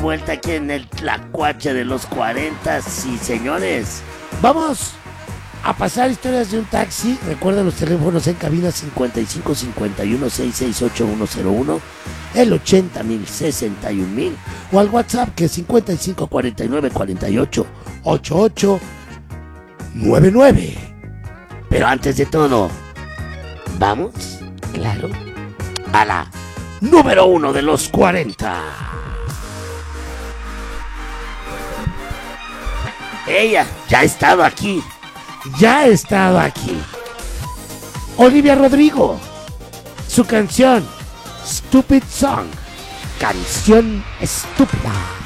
vuelta aquí en el Tlacuache de los 40, sí señores. Vamos a pasar historias de un taxi. Recuerda los teléfonos en cabina 55 51 668 101, el 80.061.000 o al WhatsApp que es 55 49 48 88 99. Pero antes de todo, vamos, claro, a la número 1 de los 40. Ella ya ha estado aquí. Olivia Rodrigo. Su canción Stupid Song. Canción estúpida.